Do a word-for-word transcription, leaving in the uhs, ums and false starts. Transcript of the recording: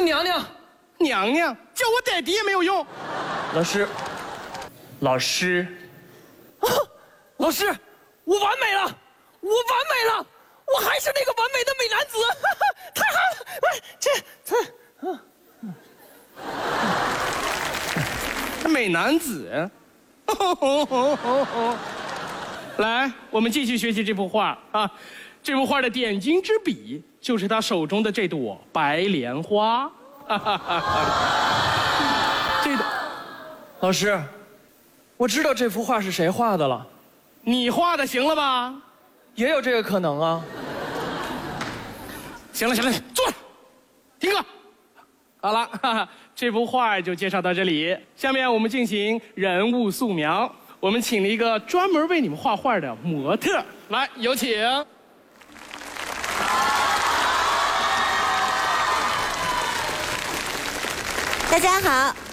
娘娘， 娘娘叫我爹地也没有用。 老师，老师，啊，老师，我完美了，我完美了，我还是那个完美的美男子，哈哈，太好了！喂，这这美男子。来，我们继续学习这幅画啊。这幅画的点睛之笔就是他手中的这朵白莲花。这朵， 老师，我知道这幅画是谁画的了。 你画的行了吧？ 也有这个可能啊。 行了行了，坐，停课。好了，哈哈，这幅画就介绍到这里。下面我们进行人物素描。我们请了一个专门为你们画画的模特，来，有请。 大家好，